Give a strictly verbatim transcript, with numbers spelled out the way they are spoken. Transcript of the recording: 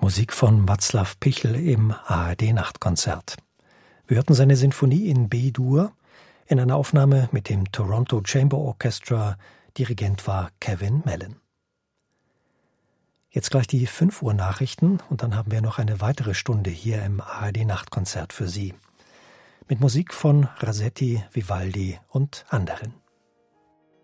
Musik von Václav Pichl im A R D-Nachtkonzert. Wir hörten seine Sinfonie in B-Dur in einer Aufnahme mit dem Toronto Chamber Orchestra. Dirigent war Kevin Mellon. Jetzt gleich die fünf Uhr Nachrichten und dann haben wir noch eine weitere Stunde hier im A R D-Nachtkonzert für Sie. Mit Musik von Rasetti, Vivaldi und anderen.